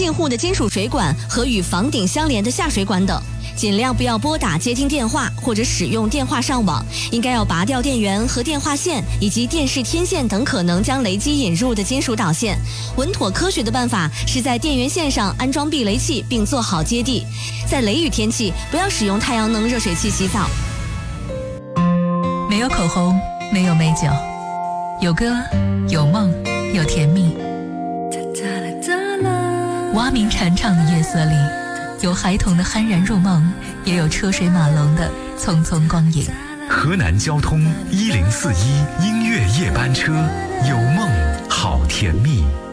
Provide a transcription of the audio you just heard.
进户的金属水管和与房顶相连的下水管等。尽量不要拨打接听电话或者使用电话上网，应该要拔掉电源和电话线以及电视天线等可能将雷击引入的金属导线。稳妥科学的办法是在电源线上安装避雷器并做好接地。在雷雨天气，不要使用太阳能热水器洗澡。 没有口红，没有美酒，有歌，有梦，有甜蜜。蛙鸣蝉唱的夜色里，有孩童的酣然入梦，也有车水马龙的匆匆光影。 河南交通1041音乐夜班车，有梦好甜蜜。